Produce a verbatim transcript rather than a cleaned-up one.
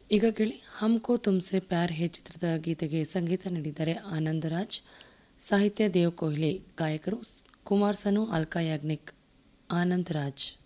ಈಗ ಕೇಳಿ ಹಮ್ಕೋ ತುಮ್ಸೆ ಪ್ಯಾರ್ ಹೇ ಚಿತ್ರದ ಗೀತೆಗೆ ಸಂಗೀತ ನೀಡಿದ್ದಾರೆ ಆನಂದ್ ರಾಜ್, ಸಾಹಿತ್ಯ ದೇವ್ ಕೊಹ್ಲಿ, ಗಾಯಕರು ಕುಮಾರ್ ಸನು, ಅಲ್ಕಾ ಯಾಗ್ನಿಕ್, ಆನಂದ್ ರಾಜ್.